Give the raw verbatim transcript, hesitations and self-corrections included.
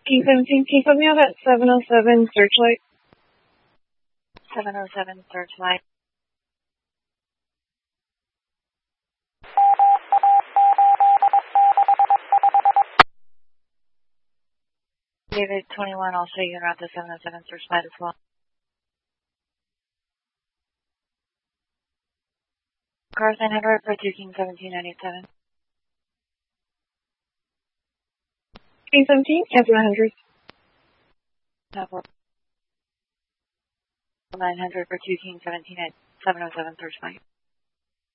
King seventeen, can you put me on that seven oh seven Searchlight? seven oh seven Searchlight. David twenty-one, I'll show you around the seven oh seven Searchlight as well. Cars nine hundred for two King seventeen ninety-seven. King seventeen, answer nine hundred. nine hundred for two King seventeen at seven oh seven Searchlight.